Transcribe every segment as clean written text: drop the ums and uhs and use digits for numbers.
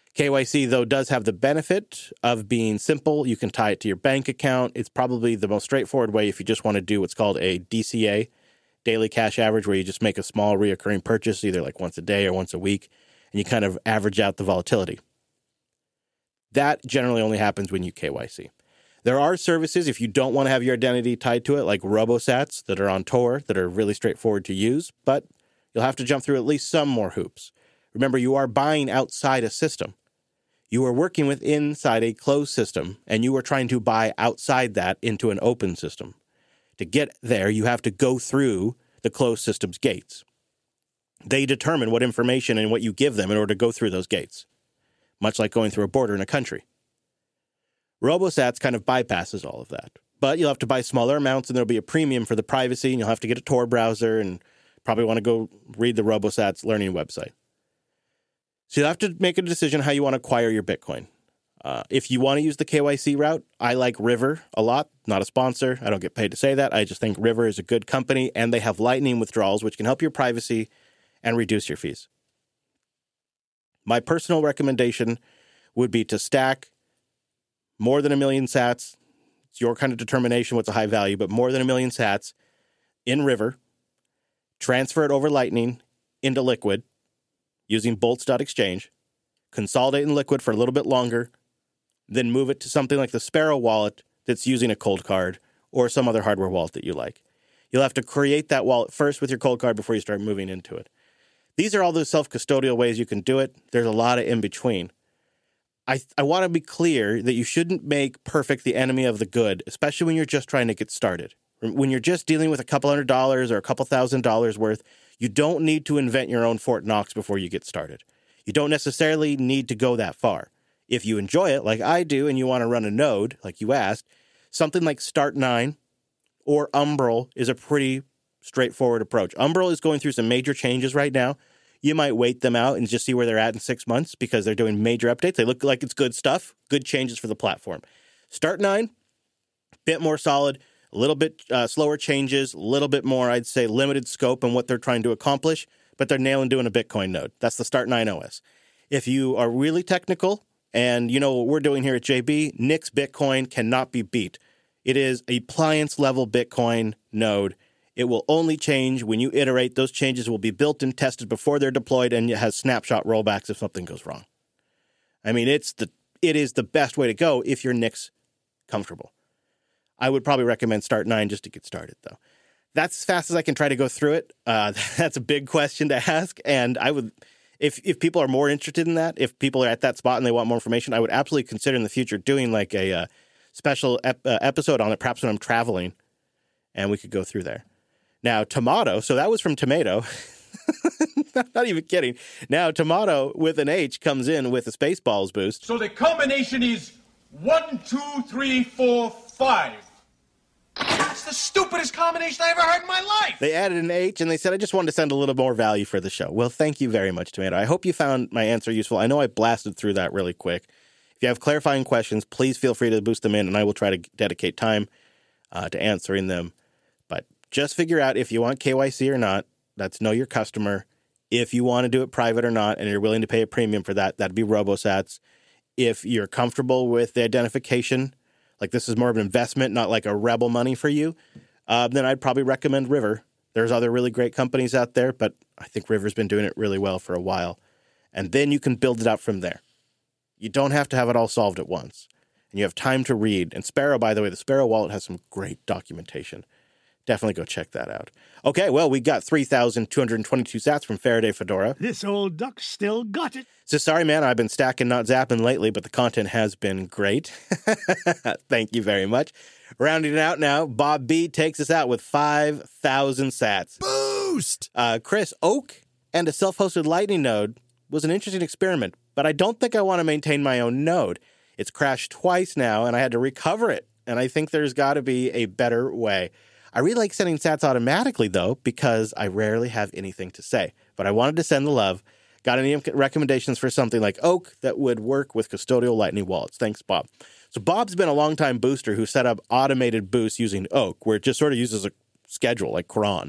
KYC, though, does have the benefit of being simple. You can tie it to your bank account. It's probably the most straightforward way if you just want to do what's called a DCA, daily cash average, where you just make a small reoccurring purchase, either like once a day or once a week, and you kind of average out the volatility. That generally only happens when you KYC. There are services, if you don't want to have your identity tied to it, like RoboSats that are on Tor that are really straightforward to use, but you'll have to jump through at least some more hoops. Remember, you are buying outside a system. You are working with inside a closed system, and you are trying to buy outside that into an open system. To get there, you have to go through the closed system's gates. They determine what information and what you give them in order to go through those gates, much like going through a border in a country. RoboSats kind of bypasses all of that. But you'll have to buy smaller amounts, and there'll be a premium for the privacy, and you'll have to get a Tor browser and probably want to go read the RoboSats learning website. So you'll have to make a decision how you want to acquire your Bitcoin. If you want to use the KYC route, I like River a lot. Not a sponsor. I don't get paid to say that. I just think River is a good company, and they have Lightning withdrawals, which can help your privacy and reduce your fees. My personal recommendation would be to stack more than 1 million sats. It's your kind of determination what's a high value, but more than 1 million sats in River, transfer it over Lightning into Liquid using bolts.exchange, consolidate in Liquid for a little bit longer, then move it to something like the Sparrow wallet that's using a cold card or some other hardware wallet that you like. You'll have to create that wallet first with your cold card before you start moving into it. These are all those self-custodial ways you can do it. There's a lot of in between. I want to be clear that you shouldn't make perfect the enemy of the good, especially when you're just trying to get started. When you're just dealing with a couple $100 or a couple $1,000 worth, you don't need to invent your own Fort Knox before you get started. You don't necessarily need to go that far. If you enjoy it, like I do, and you want to run a node, like you asked, something like Start9 or Umbrel is a pretty straightforward approach. Umbrel is going through some major changes right now. You might wait them out and just see where they're at in 6 months because they're doing major updates. They look like it's good stuff, good changes for the platform. Start9, bit more solid, a little bit slower changes, a little bit more, I'd say, limited scope in what they're trying to accomplish, but they're nailing doing a Bitcoin node. That's the Start9 OS. If you are really technical, and you know what we're doing here at JB, Nix Bitcoin cannot be beat. It is a appliance-level Bitcoin node. It will only change when you iterate. Those changes will be built and tested before they're deployed, and it has snapshot rollbacks if something goes wrong. I mean, it is the best way to go if you're Nix comfortable. I would probably recommend Start9 just to get started, though. That's as fast as I can try to go through it. That's a big question to ask, and I would, if people are more interested in that, if people are at that spot and they want more information, I would absolutely consider in the future doing like a special episode on it, perhaps when I'm traveling, and we could go through there. Now, Tomato, so that was from Tomato. Not even kidding. Now, Tomato with an H comes in with a Spaceballs boost. So the combination is 1, 2, 3, 4, 5. That's the stupidest combination I ever heard in my life. They added an H, and they said, I just wanted to send a little more value for the show. Well, thank you very much, Tomato. I hope you found my answer useful. I know I blasted through that really quick. If you have clarifying questions, please feel free to boost them in, and I will try to dedicate time to answering them. But just figure out if you want KYC or not. That's know your customer. If you want to do it private or not, and you're willing to pay a premium for that, that'd be RoboSats. If you're comfortable with the identification, like this is more of an investment, not like a rebel money for you, then I'd probably recommend River. There's other really great companies out there, but I think River's been doing it really well for a while. And then you can build it out from there. You don't have to have it all solved at once. And you have time to read. And Sparrow, by the way, the Sparrow wallet has some great documentation. Definitely go check that out. Okay, well, we got 3,222 sats from Faraday Fedora. This old duck still got it. So sorry, man, I've been stacking, not zapping lately, but the content has been great. Thank you very much. Rounding it out now, Bob B takes us out with 5,000 sats. Boost! Chris, Oak and a self-hosted Lightning node was an interesting experiment, but I don't think I want to maintain my own node. It's crashed twice now, and I had to recover it, and I think there's got to be a better way. I really like sending sats automatically, though, because I rarely have anything to say. But I wanted to send the love. Got any recommendations for something like Oak that would work with custodial Lightning wallets? Thanks, Bob. So Bob's been a longtime booster who set up automated boosts using Oak, where it just sort of uses a schedule like Cron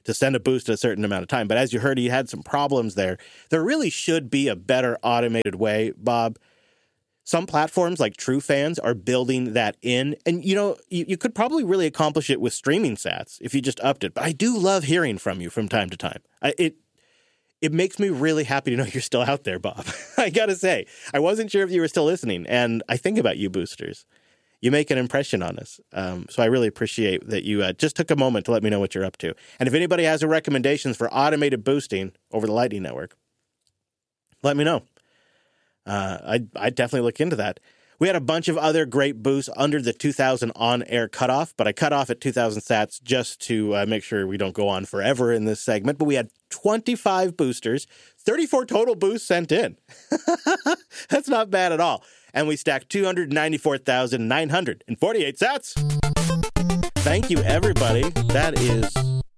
to send a boost at a certain amount of time. But as you heard, he had some problems there. There really should be a better automated way, Bob. Some platforms like TrueFans are building that in. And, you could probably really accomplish it with streaming sats if you just upped it. But I do love hearing from you from time to time. It makes me really happy to know you're still out there, Bob. I got to say, I wasn't sure if you were still listening. And I think about you boosters. You make an impression on us. So I really appreciate that you just took a moment to let me know what you're up to. And if anybody has recommendations for automated boosting over the Lightning Network, let me know. I'd definitely look into that. We had a bunch of other great boosts under the 2,000 on-air cutoff, but I cut off at 2,000 sats just to make sure we don't go on forever in this segment. But we had 25 boosters, 34 total boosts sent in. That's not bad at all. And we stacked 294,948 sats. Thank you, everybody. That is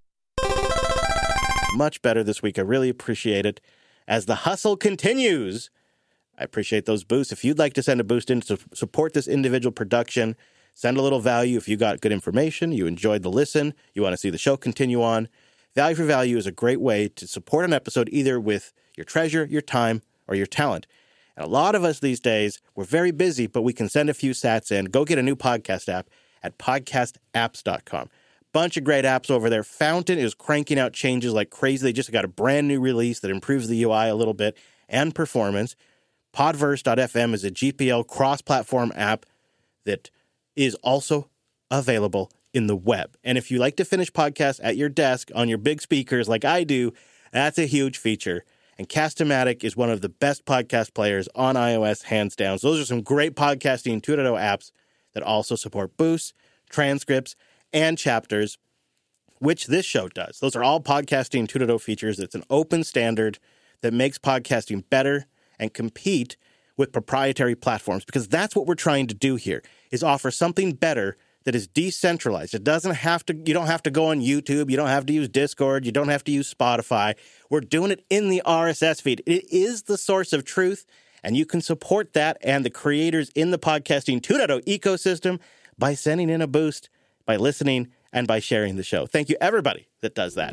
much better this week. I really appreciate it. As the hustle continues, I appreciate those boosts. If you'd like to send a boost in to support this individual production, send a little value. If you got good information, you enjoyed the listen, you want to see the show continue on, Value for Value is a great way to support an episode either with your treasure, your time, or your talent. And a lot of us these days, we're very busy, but we can send a few sats in. Go get a new podcast app at podcastapps.com. Bunch of great apps over there. Fountain is cranking out changes like crazy. They just got a brand new release that improves the UI a little bit and performance. Podverse.fm is a GPL cross-platform app that is also available in the web. And if you like to finish podcasts at your desk on your big speakers like I do, that's a huge feature. And Cast-O-Matic is one of the best podcast players on iOS, hands down. So those are some great podcasting 2.0 apps that also support boosts, transcripts, and chapters, which this show does. Those are all podcasting 2.0 features. It's an open standard that makes podcasting better and compete with proprietary platforms, because that's what we're trying to do here, is offer something better that is decentralized. You don't have to go on YouTube. You don't have to use Discord. You don't have to use Spotify. We're doing it in the RSS feed. It is the source of truth, and you can support that and the creators in the podcasting 2.0 ecosystem by sending in a boost, by listening, and by sharing the show. Thank you, everybody that does that.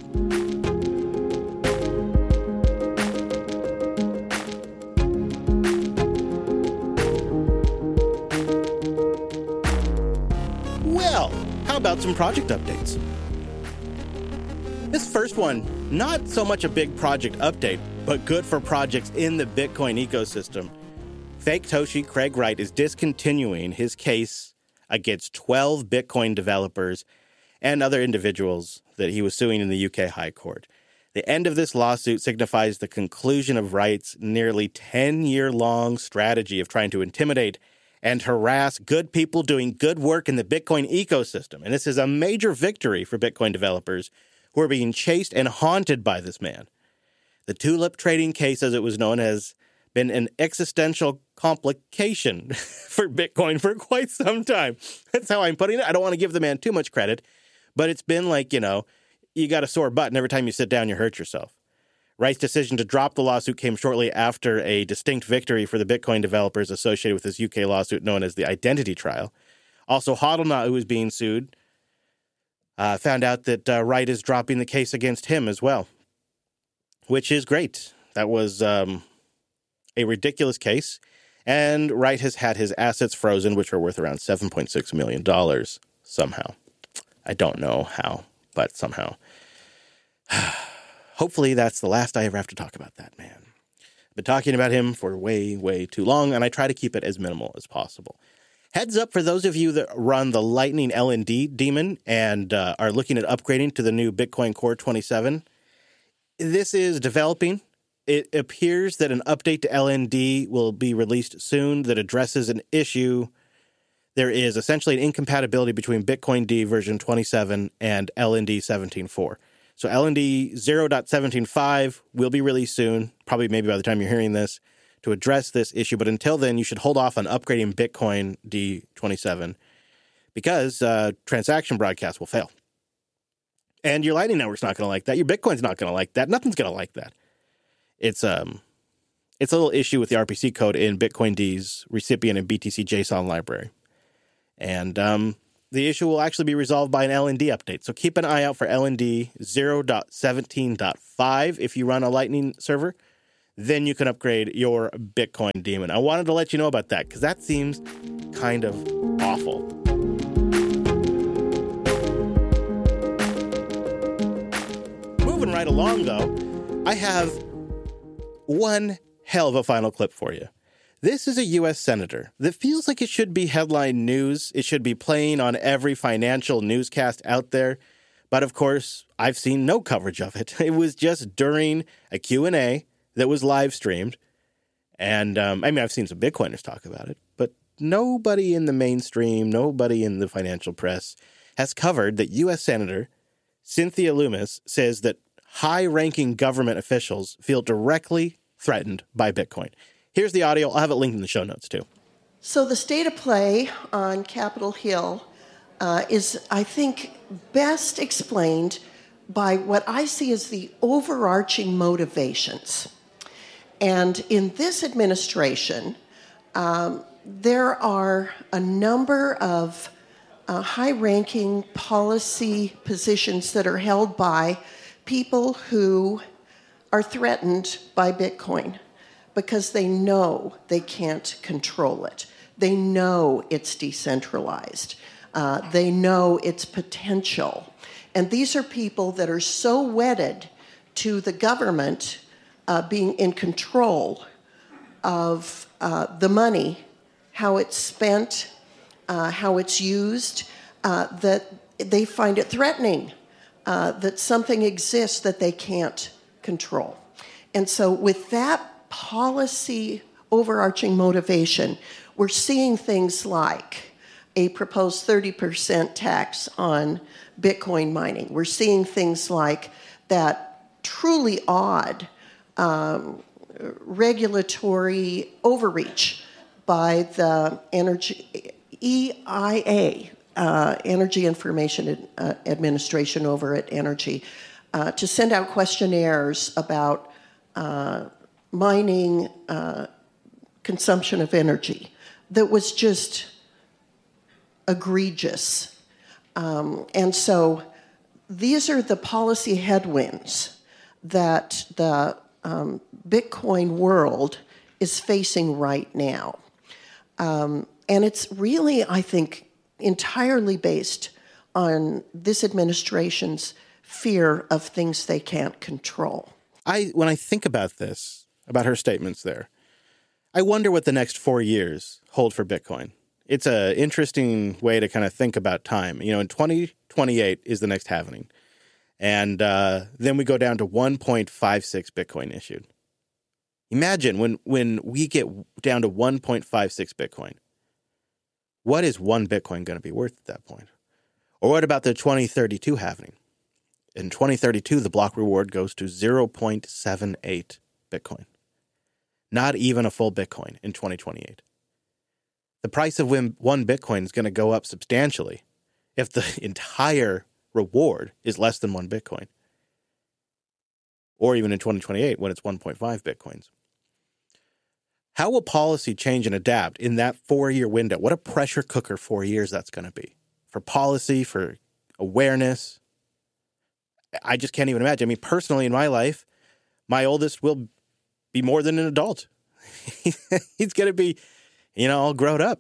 Well, how about some project updates? This first one, not so much a big project update, but good for projects in the Bitcoin ecosystem. Fake Toshi Craig Wright is discontinuing his case against 12 Bitcoin developers and other individuals that he was suing in the UK High Court. The end of this lawsuit signifies the conclusion of Wright's nearly 10-year-long strategy of trying to intimidate and harass good people doing good work in the Bitcoin ecosystem. And this is a major victory for Bitcoin developers who are being chased and haunted by this man. The tulip trading case, as it was known, has been an existential complication for Bitcoin for quite some time. That's how I'm putting it. I don't want to give the man too much credit, but it's been like, you got a sore button every time you sit down, you hurt yourself. Wright's decision to drop the lawsuit came shortly after a distinct victory for the Bitcoin developers associated with this UK lawsuit known as the Identity Trial. Also, Hodlnaut, who was being sued, found out that Wright is dropping the case against him as well, which is great. That was a ridiculous case, and Wright has had his assets frozen, which are worth around $7.6 million somehow. I don't know how, but somehow. Hopefully that's the last I ever have to talk about that man. I've been talking about him for way, way too long, and I try to keep it as minimal as possible. Heads up for those of you that run the Lightning LND daemon and are looking at upgrading to the new Bitcoin Core 27. This is developing. It appears that an update to LND will be released soon that addresses an issue. There is essentially an incompatibility between Bitcoin D version 27 and LND 17.4. So LND 0.17.5 will be released soon, probably maybe by the time you're hearing this, to address this issue. But until then, you should hold off on upgrading Bitcoin D27 because transaction broadcasts will fail. And your Lightning Network's not going to like that. Your Bitcoin's not going to like that. Nothing's going to like that. It's a little issue with the RPC code in Bitcoin D's recipient and BTC JSON library. And the issue will actually be resolved by an LND update. So keep an eye out for LND 0.17.5 if you run a Lightning server. Then you can upgrade your Bitcoin daemon. I wanted to let you know about that because that seems kind of awful. Moving right along, though, I have one hell of a final clip for you. This is a U.S. senator that feels like it should be headline news. It should be playing on every financial newscast out there. But of course, I've seen no coverage of it. It was just during a Q&A that was live streamed. And I've seen some Bitcoiners talk about it, but nobody in the mainstream, nobody in the financial press has covered that U.S. Senator Cynthia Lummis says that high-ranking government officials feel directly threatened by Bitcoin. Here's the audio. I'll have it linked in the show notes, too. So the state of play on Capitol Hill is, I think, best explained by what I see as the overarching motivations. And in this administration, there are a number of high-ranking policy positions that are held by people who are threatened by Bitcoin because they know they can't control it. They know it's decentralized. They know its potential. And these are people that are so wedded to the government being in control of the money, how it's spent, how it's used, that they find it threatening that something exists that they can't control. And so with that policy overarching motivation, we're seeing things like a proposed 30% tax on Bitcoin mining. We're seeing things like that truly odd regulatory overreach by the EIA, Energy Information Administration over at Energy, to send out questionnaires about mining consumption of energy that was just egregious. And so these are the policy headwinds that the Bitcoin world is facing right now. And it's really, I think, entirely based on this administration's fear of things they can't control. When I think about this, about her statements there, I wonder what the next 4 years hold for Bitcoin. It's an interesting way to kind of think about time. You know, in 2028 is the next halving. And then we go down to 1.56 Bitcoin issued. Imagine when we get down to 1.56 Bitcoin, what is one Bitcoin going to be worth at that point? Or what about the 2032 halving? In 2032, the block reward goes to 0.78 Bitcoin. Not even a full Bitcoin in 2028. The price of one Bitcoin is going to go up substantially if the entire reward is less than one Bitcoin. Or even in 2028 when it's 1.5 Bitcoins. How will policy change and adapt in that 4-year window? What a pressure cooker 4 years that's going to be. For policy, for awareness. I just can't even imagine. I mean, personally in my life, my oldest will be more than an adult. He's going to be, all grown up.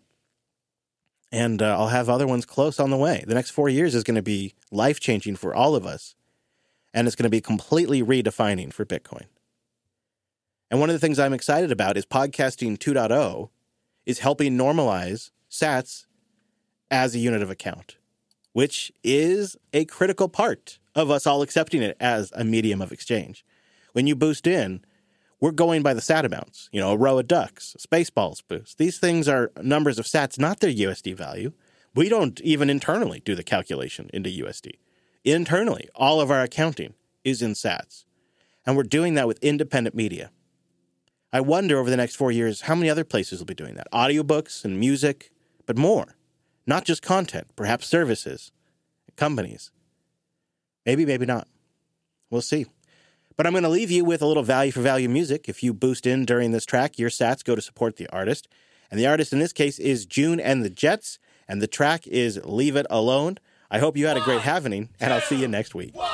And I'll have other ones close on the way. The next 4 years is going to be life-changing for all of us. And it's going to be completely redefining for Bitcoin. And one of the things I'm excited about is Podcasting 2.0 is helping normalize sats as a unit of account, which is a critical part of us all accepting it as a medium of exchange. When you boost in, we're going by the sat amounts, a row of ducks, Spaceballs boost. These things are numbers of sats, not their USD value. We don't even internally do the calculation into USD. Internally, all of our accounting is in sats. And we're doing that with independent media. I wonder over the next 4 years how many other places will be doing that. Audiobooks and music, but more. Not just content, perhaps services, companies. Maybe, maybe not. We'll see. But I'm going to leave you with a little value for value music. If you boost in during this track, your sats go to support the artist. And the artist in this case is June and the Jets. and the track is Leave It Alone. I hope you had a great happening, and I'll see you next week.